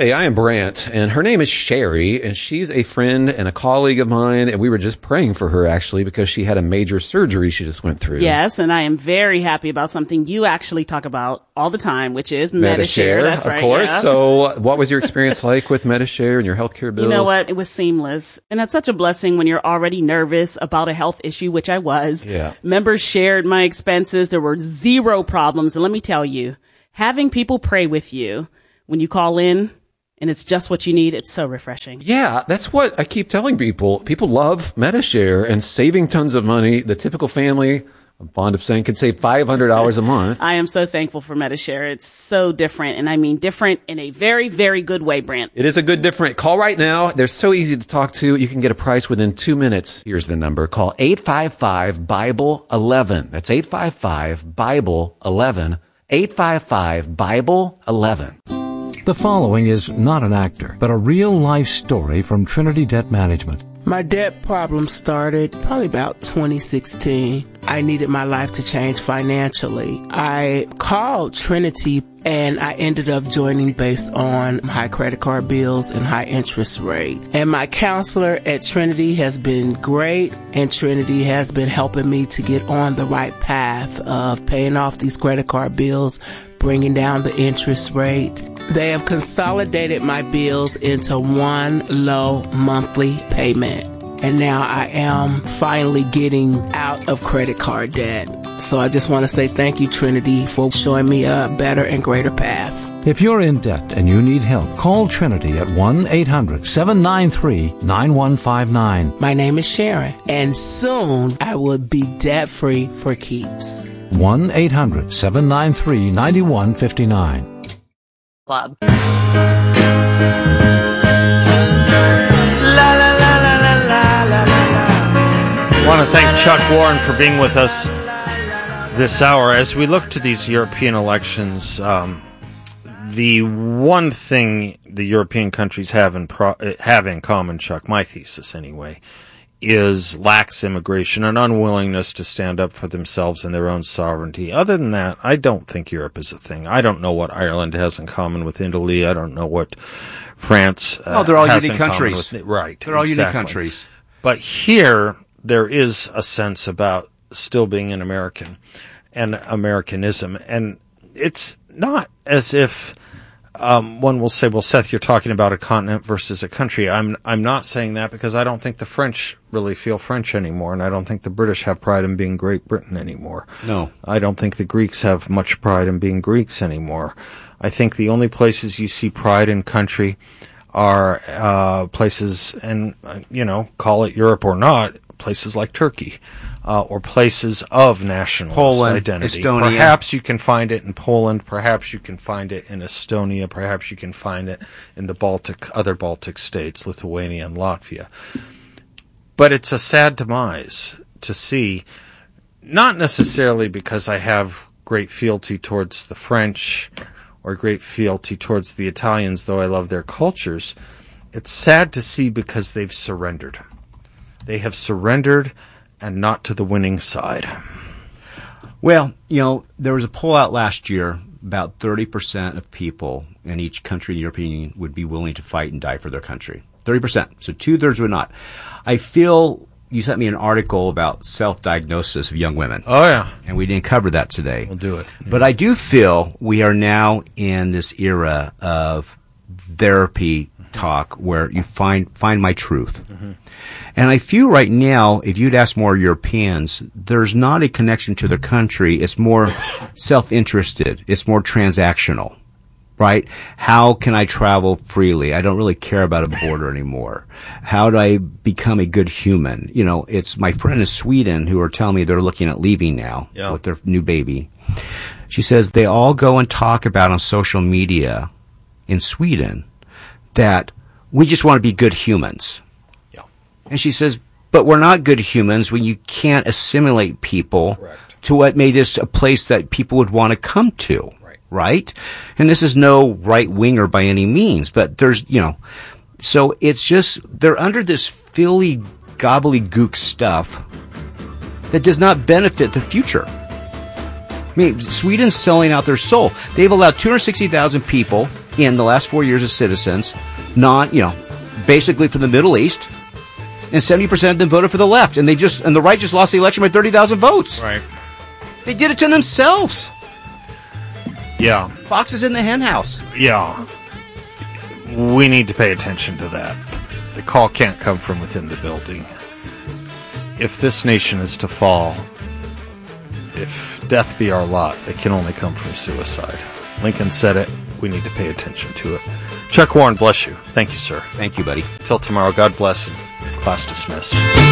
Hey, I am Brant, and her name is Sherry, and she's a friend and a colleague of mine, and we were just praying for her, actually, because she had a major surgery she just went through. Yes, and I am very happy about something you actually talk about all the time, which is Medi-Share. That's right. Of course. Yeah. So what was your experience like with Medi-Share and your healthcare bills? You know what? It was seamless. And that's such a blessing when you're already nervous about a health issue, which I was. Yeah. Members shared my expenses. There were zero problems. And let me tell you, having people pray with you when you call in, and it's just what you need. It's so refreshing. Yeah, that's what I keep telling people. People love Medi-Share and saving tons of money. The typical family, I'm fond of saying, can save $500 a month. I am so thankful for Medi-Share. It's so different, and I mean different in a very, very good way, Brant. It is a good different. Call right now. They're so easy to talk to. You can get a price within 2 minutes. Here's the number. Call 855-BIBLE-11. That's 855-BIBLE-11. 855-BIBLE-11. The following is not an actor, but a real-life story from Trinity Debt Management. My debt problem started probably about 2016. I needed my life to change financially. I called Trinity and I ended up joining based on high credit card bills and high interest rate. And my counselor at Trinity has been great, and Trinity has been helping me to get on the right path of paying off these credit card bills, bringing down the interest rate. They have consolidated my bills into one low monthly payment. And now I am finally getting out of credit card debt. So I just want to say thank you, Trinity, for showing me a better and greater path. If you're in debt and you need help, call Trinity at 1-800-793-9159. My name is Sharon, and soon I will be debt-free for keeps. 1-800-793-9159. Club. I want to thank Chuck Warren for being with us this hour. As we look to these European elections, the one thing the European countries have in common, Chuck, my thesis anyway, is lax immigration and unwillingness to stand up for themselves and their own sovereignty. Other than that, I don't think Europe is a thing. I don't know what Ireland has in common with Italy. I don't know what France they're all has unique in countries. Common with, right. They're all exactly. unique countries. But here, there is a sense about still being an American and Americanism. And it's not as if one will say, well, Seth, you're talking about a continent versus a country. I'm not saying that because I don't think the French really feel French anymore, and I don't think the British have pride in being Great Britain anymore. No. I don't think the Greeks have much pride in being Greeks anymore. I think the only places you see pride in country are places, and, call it Europe or not, places like Turkey. Or places of nationalist Poland, identity. Estonia. Perhaps you can find it in Poland. Perhaps you can find it in Estonia. Perhaps you can find it in the other Baltic states, Lithuania and Latvia. But it's a sad demise to see, not necessarily because I have great fealty towards the French or great fealty towards the Italians, though I love their cultures. It's sad to see because they've surrendered. They have surrendered and not to the winning side. Well, there was a poll out last year. About 30% of people in each country in the European Union would be willing to fight and die for their country. 30%. So 2/3 would not. I feel you sent me an article about self-diagnosis of young women. Oh, yeah. And we didn't cover that today. We'll do it. Yeah. But I do feel we are now in this era of therapy talk where you find my truth. Mm-hmm. And I feel right now, if you'd ask more Europeans, there's not a connection to their country. It's more self-interested. It's more transactional, right? How can I travel freely? I don't really care about a border anymore. How do I become a good human? It's my friend in Sweden who are telling me they're looking at leaving now with their new baby. She says they all go and talk about on social media in Sweden that we just want to be good humans. Yeah. And she says, but we're not good humans when you can't assimilate people to what made this a place that people would want to come to. Right? And this is no right-winger by any means, but there's, so it's just, they're under this filly gobbledygook stuff that does not benefit the future. I mean, Sweden's selling out their soul. They've allowed 260,000 people in the last 4 years as citizens, basically from the Middle East, and 70% of them voted for the left, and the right just lost the election by 30,000 votes. Right. They did it to themselves. Yeah. Fox is in the hen house. Yeah. We need to pay attention to that. The call can't come from within the building. If this nation is to fall, if death be our lot, it can only come from suicide. Lincoln said it. We need to pay attention to it. Chuck Warren, bless you. Thank you, sir. Thank you, buddy. Till tomorrow, God bless and class dismissed.